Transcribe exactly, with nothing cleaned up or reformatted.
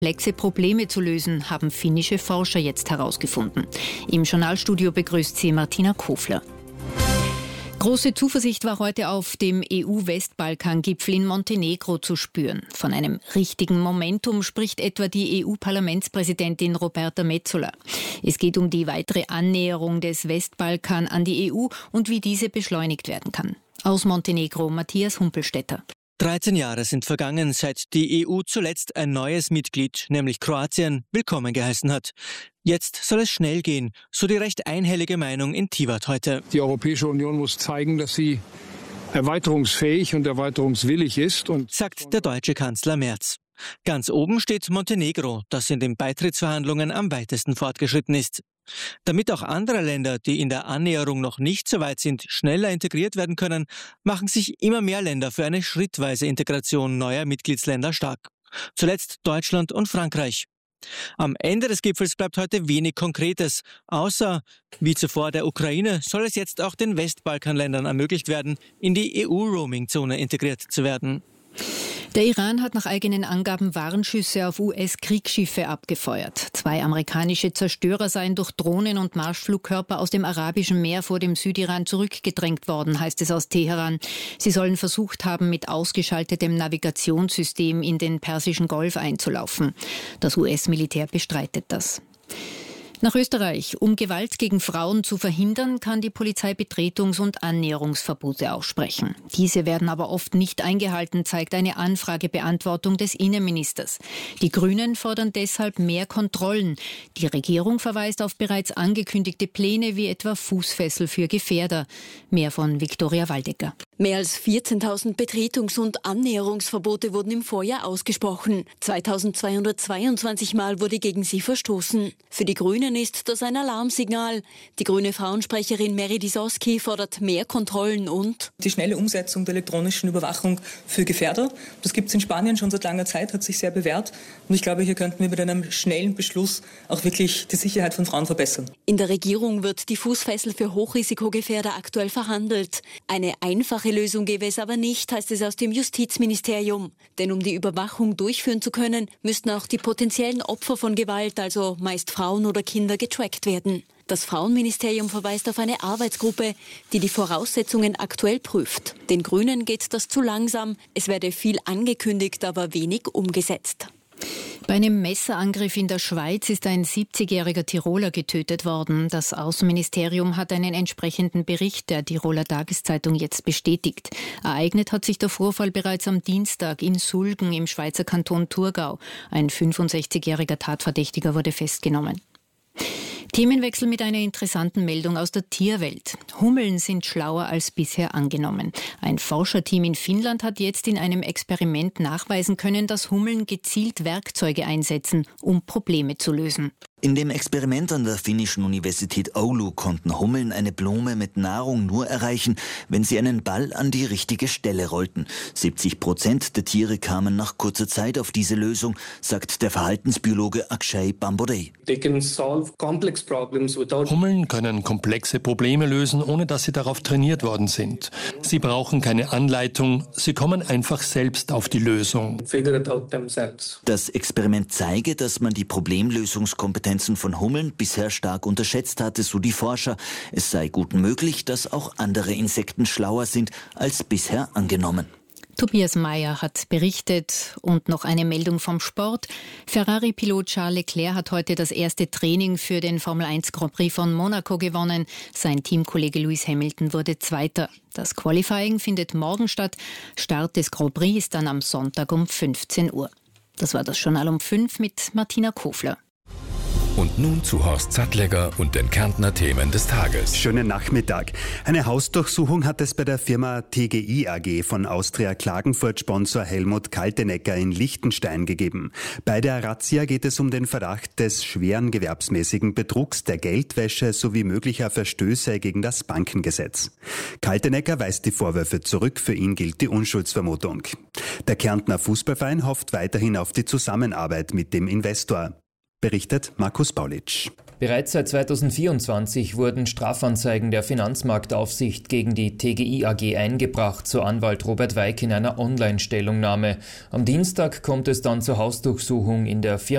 Komplexe Probleme zu lösen, haben finnische Forscher jetzt herausgefunden. Im Journalstudio begrüßt sie Martina Kofler. Große Zuversicht war heute auf dem E U-Westbalkan-Gipfel in Montenegro zu spüren. Von einem richtigen Momentum spricht etwa die E U-Parlamentspräsidentin Roberta Metsola. Es geht um die weitere Annäherung des Westbalkan an die E U und wie diese beschleunigt werden kann. Aus Montenegro Matthias Humpelstädter. dreizehn Jahre sind vergangen, seit die E U zuletzt ein neues Mitglied, nämlich Kroatien, willkommen geheißen hat. Jetzt soll es schnell gehen, so die recht einhellige Meinung in Tivat heute. Die Europäische Union muss zeigen, dass sie erweiterungsfähig und erweiterungswillig ist, und sagt der deutsche Kanzler Merz. Ganz oben steht Montenegro, das in den Beitrittsverhandlungen am weitesten fortgeschritten ist. Damit auch andere Länder, die in der Annäherung noch nicht so weit sind, schneller integriert werden können, machen sich immer mehr Länder für eine schrittweise Integration neuer Mitgliedsländer stark. Zuletzt Deutschland und Frankreich. Am Ende des Gipfels bleibt heute wenig Konkretes, außer, wie zuvor der Ukraine, soll es jetzt auch den Westbalkanländern ermöglicht werden, in die E U-Roaming-Zone integriert zu werden. Der Iran hat nach eigenen Angaben Warnschüsse auf U S-Kriegsschiffe abgefeuert. Zwei amerikanische Zerstörer seien durch Drohnen und Marschflugkörper aus dem Arabischen Meer vor dem Südiran zurückgedrängt worden, heißt es aus Teheran. Sie sollen versucht haben, mit ausgeschaltetem Navigationssystem in den Persischen Golf einzulaufen. Das U S-Militär bestreitet das. Nach Österreich. Um Gewalt gegen Frauen zu verhindern, kann die Polizei Betretungs- und Annäherungsverbote aussprechen. Diese werden aber oft nicht eingehalten, zeigt eine Anfragebeantwortung des Innenministers. Die Grünen fordern deshalb mehr Kontrollen. Die Regierung verweist auf bereits angekündigte Pläne wie etwa Fußfessel für Gefährder. Mehr von Viktoria Waldecker. Mehr als vierzehntausend Betretungs- und Annäherungsverbote wurden im Vorjahr ausgesprochen. zweitausendzweihundertzweiundzwanzig Mal wurde gegen sie verstoßen. Für die Grünen ist das ein Alarmsignal. Die grüne Frauensprecherin Mary Disowski fordert mehr Kontrollen und die schnelle Umsetzung der elektronischen Überwachung für Gefährder. Das gibt es in Spanien schon seit langer Zeit, hat sich sehr bewährt. Und ich glaube, hier könnten wir mit einem schnellen Beschluss auch wirklich die Sicherheit von Frauen verbessern. In der Regierung wird die Fußfessel für Hochrisikogefährder aktuell verhandelt. Eine einfache Lösung gäbe es aber nicht, heißt es aus dem Justizministerium. Denn um die Überwachung durchführen zu können, müssten auch die potenziellen Opfer von Gewalt, also meist Frauen oder Kinder, getrackt werden. Das Frauenministerium verweist auf eine Arbeitsgruppe, die die Voraussetzungen aktuell prüft. Den Grünen geht das zu langsam. Es werde viel angekündigt, aber wenig umgesetzt. Bei einem Messerangriff in der Schweiz ist ein siebzigjähriger Tiroler getötet worden. Das Außenministerium hat einen entsprechenden Bericht der Tiroler Tageszeitung jetzt bestätigt. Ereignet hat sich der Vorfall bereits am Dienstag in Sulgen im Schweizer Kanton Thurgau. Ein fünfundsechzigjähriger Tatverdächtiger wurde festgenommen. Themenwechsel mit einer interessanten Meldung aus der Tierwelt. Hummeln sind schlauer als bisher angenommen. Ein Forscherteam in Finnland hat jetzt in einem Experiment nachweisen können, dass Hummeln gezielt Werkzeuge einsetzen, um Probleme zu lösen. In dem Experiment an der finnischen Universität Oulu konnten Hummeln eine Blume mit Nahrung nur erreichen, wenn sie einen Ball an die richtige Stelle rollten. siebzig Prozent der Tiere kamen nach kurzer Zeit auf diese Lösung, sagt der Verhaltensbiologe Akshay Bambodey. Hummeln können komplexe Probleme lösen, ohne dass sie darauf trainiert worden sind. Sie brauchen keine Anleitung, sie kommen einfach selbst auf die Lösung. Das Experiment zeige, dass man die Problemlösungskompetenz von Hummeln bisher stark unterschätzt hatte, so die Forscher. Es sei gut möglich, dass auch andere Insekten schlauer sind als bisher angenommen. Tobias Mayer hat berichtet und noch eine Meldung vom Sport. Ferrari-Pilot Charles Leclerc hat heute das erste Training für den Formel eins Grand Prix von Monaco gewonnen. Sein Teamkollege Lewis Hamilton wurde Zweiter. Das Qualifying findet morgen statt. Start des Grand Prix ist dann am Sonntag um fünfzehn Uhr. Das war das Journal um fünf mit Martina Kofler. Und nun zu Horst Sattlegger und den Kärntner Themen des Tages. Schönen Nachmittag. Eine Hausdurchsuchung hat es bei der Firma T G I A G von Austria Klagenfurt-Sponsor Helmut Kaltenecker in Liechtenstein gegeben. Bei der Razzia geht es um den Verdacht des schweren gewerbsmäßigen Betrugs, der Geldwäsche sowie möglicher Verstöße gegen das Bankengesetz. Kaltenecker weist die Vorwürfe zurück, für ihn gilt die Unschuldsvermutung. Der Kärntner Fußballverein hofft weiterhin auf die Zusammenarbeit mit dem Investor. Berichtet Markus Paulitsch. Bereits seit zweitausendvierundzwanzig wurden Strafanzeigen der Finanzmarktaufsicht gegen die T G I A G eingebracht, so Anwalt Robert Weik in einer Online-Stellungnahme. Am Dienstag kommt es dann zur Hausdurchsuchung in der Firma